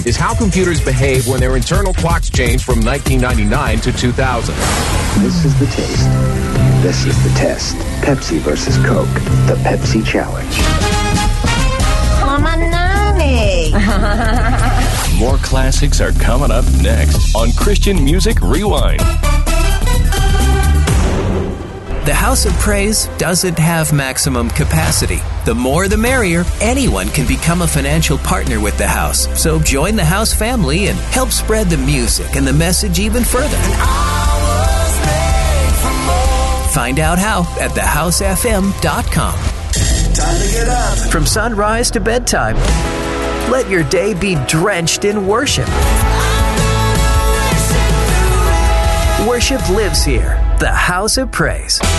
is how computers behave when their internal clocks change from 1999 to 2000. This is the taste. This is the test. Pepsi versus Coke. The Pepsi Challenge. Mama Nani. More classics are coming up next on Christian Music Rewind. The House of Praise doesn't have maximum capacity. The more the merrier. Anyone can become a financial partner with the House. So join the House family and help spread the music and the message even further. Find out how at thehousefm.com. Time to get up. From sunrise to bedtime, let your day be drenched in worship. Worship lives here. The House of Praise.